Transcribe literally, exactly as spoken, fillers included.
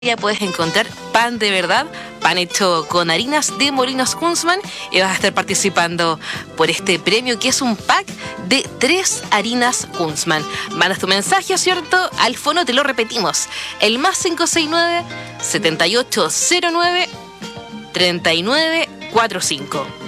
Ya puedes encontrar pan de verdad, pan hecho con harinas de Molinos Kunzman, y vas a estar participando por este premio que es un pack de tres harinas Kunzman. Mandas tu mensaje, ¿cierto? Al fono te lo repetimos, el más cinco seis nueve, siete ocho cero nueve, tres nueve cuatro cinco.